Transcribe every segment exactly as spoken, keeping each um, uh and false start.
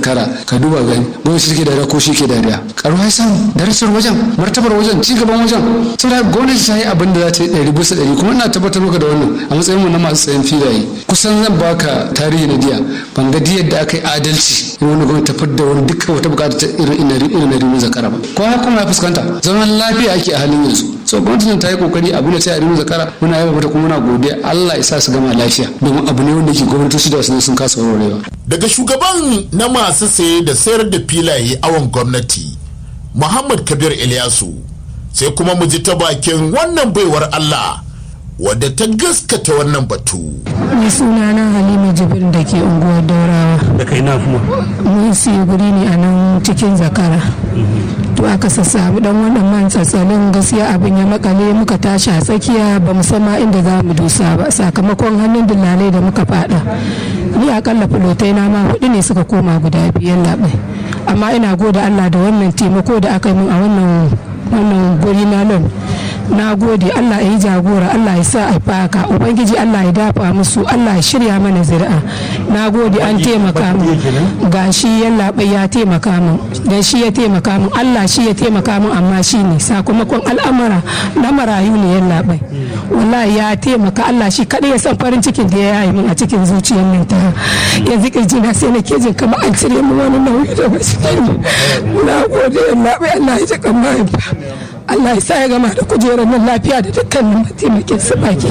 zakara ka duba gani gwamnati take dariya ko shi ke dariya karuwa ya samu darajar wajen martabar wajen ci gaban wajen saboda gwamnati ta yi abin da za ta yi ɗari bisa ɗari kuma ina tabbatar maka da wannan a matsayin mu na masu tsayin filaye kusan zan baka tarihi na diya ban ga diyar da aka yi adalci in wani gwamnati ta fidda wani dukkan wata bukata ta irin irin na rimin zakara ba ko haka kuma ya fuskanta zaman lafiya ake a halin yanzu so gwamnatin ta yi kokari abu da ta yi rimin zakara muna yaba mata kuma muna godiya Allah ya sa su gama lafiya domin abu ne wanda ke gwamnatoci da wasu sun kasa warwarewa. Daga shugaban na masu saye da sayar da filaye awon gwamnati Muhammad Kabir Ilyasu sai kuma mu ji ta bakin wannan baiwar Allah wadda ta gaskata wannan batu. Ni suna na Halima Jibril da ke unguwar Daurawa. Da kai na kuma? Mun siya guri ne a nan cikin zakara. To aka sassabi dan wannan man tsatsalin gaskiya abin ya makale muka tashi a tsakiya ba mu san ma inda za mu dusa ba sakamakon hannun dillalai da muka fada. Ni akalla fulotai na ma hudu ne suka koma guda biyan labai. Amma ina gode Allah da wannan taimako da aka yi min a wannan wannan guri na nan. Na gode Allah ya yi jagora, Allah ya sa a faka, ubangiji Allah ya dafa musu, Allah ya shirya mana zuri'a. Na gode an taimaka min, ga shi yallaɓai ya taimaka min, dan shi ya taimaka min, Allah shi ya taimaka min amma shi ne sakamakon al'amara na marayu ne yallaɓai. Wallahi ya taimaka, Allah shi kaɗai ya san farin cikin da ya yi min a cikin zuciyar min ta. Yanzu kirji na sai na ke jin kamar an cire min wani nauyi da wasu. Na gode yallaɓai, Allah ya ji kan mahaifa. Allah ya sa ya gama da kujerar nan lafiya da dukkanin mataimakin su baki.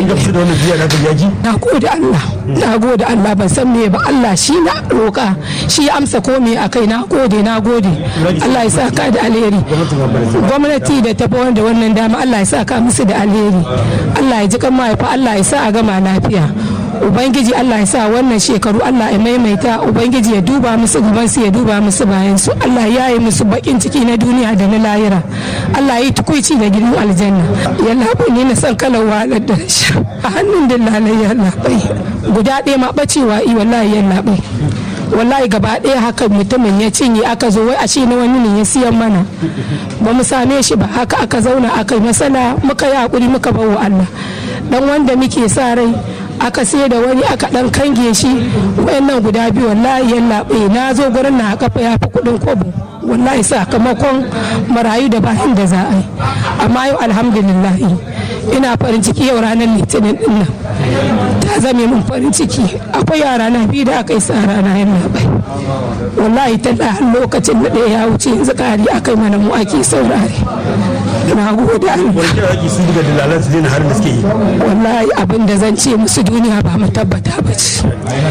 Na gode Allah, na gode Allah ban san me ba Allah shi na roƙa shi ya amsa ko me akai na gode na gode. Allah ya sa ka da alheri. Gwamnati da ta bawar da wannan dama Allah ya sa ka musu da alheri. Allah ya ji kan mahaifa Allah ya sa a gama lafiya. Ubangiji Allah ya sa wannan shekaru Allah ya maimaita Ubangiji ya duba musu gaban su ya duba musu bayan su Allah ya yi musu bakin ciki na duniya da na lahira Allah ya yi tukuici da gidan aljanna ya labai ni na san kalan wahalar da shi a hannun dillalai ya labai guda ɗaya ma bacewa i wallahi ya labai wallahi gaba ɗaya haka mutumin ya cinye aka zo wai a shi na wani ne ya siyan mana ba mu same shi ba haka aka zauna aka yi masana muka yi hakuri muka bawa Allah dan wanda muke sa rai aka sai da wani aka dan kange shi wayannan guda biyu wallahi yallaɓe na zo gurin na kafa ya fi kuɗin kobo wallahi sakamakon marayu da bayan da za a yi amma yau alhamdulillah ina farin ciki yau ranar litinin din nan ta zame min farin ciki akwai yara na biyu da aka yi sa rana yallaɓe wallahi ta da lokacin da ɗaya ya wuce yanzu kari akai mana mu ake saurare na gode wallahi abin da zan ce musu duniya ba mu tabbata ba ce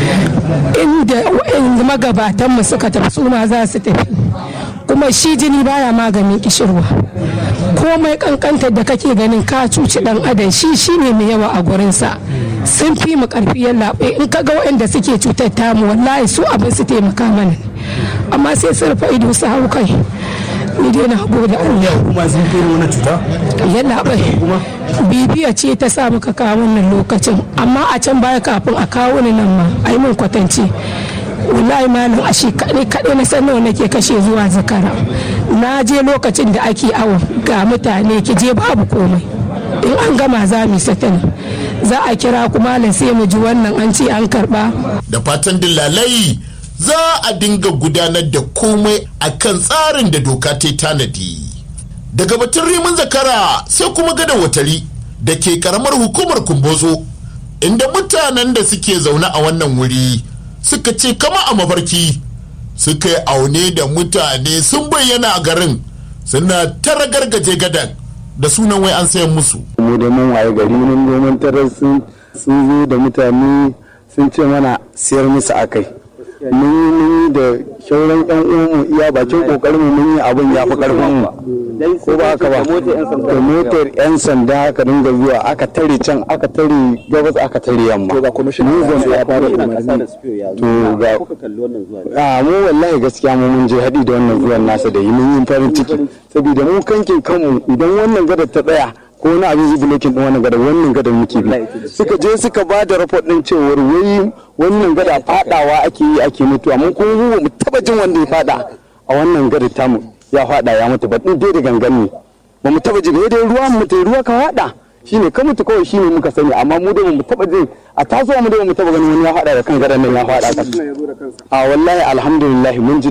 inda yanzu magabatan mu suka tafi su ma za su tafi kuma shi jini baya maganin kishirwa komai kankantar da kake ganin ka cuci dan adam shi shine mai yawa a gurinsa sun fi mu karfi yallaɓe in ka ga waɗanda suke cutar tamu wallahi su abin su taimaka mana amma sai su rufe ido su hau kai ni dai na gode Allah kuma sun kai wani cuta yana bai bibiya ce ta sa muka kawo wannan lokacin amma a can baya kafin a kawo ni nan ma ai mun kwatance wallahi malam a shi kaɗai kaɗai na san nawa nake kashe zuwa zakara na je lokacin da ake awon ga mutane ki je babu komai in an gama za mu satana za a kira ku malam sai mu ji wannan an ce an karba da fatan dillalai za a dinga gudanar da komai a kan tsarin da doka ta tanadi. Daga batun rimin zakara sai kuma gadon watari da ke karamar hukumar kumbotso inda mutanen da suke zaune a wannan wuri suka ce kama a mafarki suka yi aune da mutane sun bayyana a garin suna tara gargaje gadan da sunan wai an sayan musu. Mu da mun waye gari mun domin tarar sun zo da mutane sun ce mana siyar musu akai. mun yi da shauran yan uwanmu iya bakin kokarin mu mun yi abin ya fi karfin mu ko ba haka ba da motar yan sanda aka dinga zuwa aka tare can aka tare gabas aka tare yamma to ga kwamishinan ya fara umarni to ga a mu wallahi gaskiya mu mun je hadi da wannan zuwan nasa da yi mun yi farin ciki saboda mu kankin kanmu idan wannan gadar ta tsaya ko wani abin zai bulokin din wannan gadar wannan gadar muke bi suka je suka ba da report din cewar wai wannan gada fadawa ake yi ake mutuwa mun kuma mu taba jin wanda ya fada a wannan gadar tamu ya fada ya mutu ba din dai da gangan ne ba mu taba jin dai ruwa mu mutu ruwa ka fada shine ka mutu kawai shine muka sani amma mu dai mu taba jin a taso mu dai mu taba ganin wani ya fada da kan gadar nan ya fada a wallahi alhamdulillah mun ji